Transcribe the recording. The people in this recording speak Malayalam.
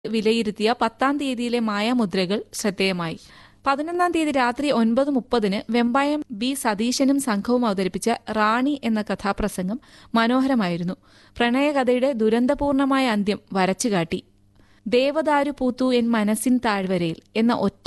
വിലയിരുത്തിയ 10-ാം തീയതിയിലെ മായാമുദ്രകൾ ശ്രദ്ധേയമായി. 11-ാം തീയതി രാത്രി 9:30 വെമ്പായം ബി സതീശനും സംഘവും അവതരിപ്പിച്ച റാണി എന്ന കഥാപ്രസംഗം മനോഹരമായിരുന്നു. പ്രണയകഥയുടെ ദുരന്തപൂർണമായ അന്ത്യം വരച്ചുകാട്ടി. ദേവദാരു പൂത്തു എൻ മനസ്സിൻ താഴ്വരയിൽ എന്ന ഒറ്റ